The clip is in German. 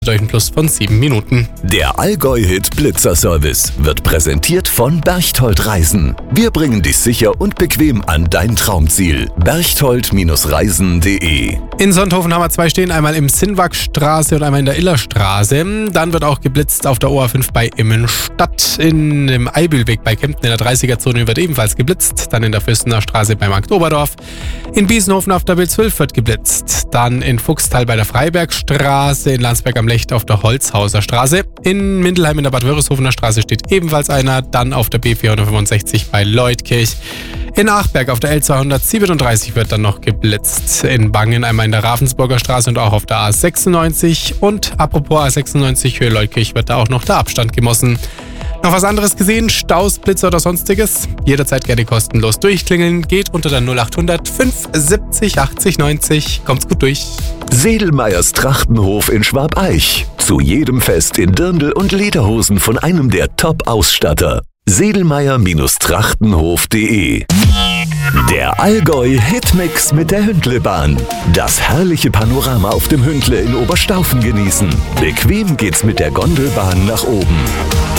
Durch ein Plus von 7 Minuten. Der Allgäu-Hit Blitzer-Service wird präsentiert von Berchtold Reisen. Wir bringen dich sicher und bequem an dein Traumziel. Berchtold-reisen.de. In Sonthofen haben wir 2 stehen, einmal im Sinnwagstraße und einmal in der Illerstraße. Dann wird auch geblitzt auf der OA5 bei Immenstadt. In dem Eibülweg bei Kempten in der 30er-Zone wird ebenfalls geblitzt. Dann in der Fürstener Straße bei Markt Oberdorf. In Biesenhofen auf der B12 wird geblitzt. Dann in Fuchstal bei der Freibergstraße, in Landsberg am Lecht auf der Holzhauser Straße. In Mindelheim in der Bad Wörisshofener Straße steht ebenfalls einer. Dann auf der B465 bei Leutkirch. In Achberg auf der L237 wird dann noch geblitzt. In Bangen einmal in der Ravensburger Straße und auch auf der A96. Und apropos A96 Höhe Leutkirch wird da auch noch der Abstand gemessen. Noch was anderes gesehen? Staus, Blitzer oder sonstiges? Jederzeit gerne kostenlos durchklingeln. Geht unter der 0800 570 80 90. Kommt's gut durch. Sedelmeyers Trachtenhof in Schwabeich. Zu jedem Fest in Dirndl und Lederhosen von einem der Top-Ausstatter. Sedelmeyer-Trachtenhof.de. Der Allgäu-Hitmix mit der Hündlebahn. Das herrliche Panorama auf dem Hündle in Oberstaufen genießen. Bequem geht's mit der Gondelbahn nach oben.